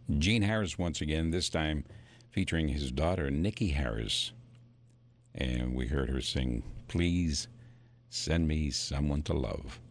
Gene Harris once again, this time featuring his daughter, Nikki Harris. And we heard her sing, Please Send Me Someone to Love.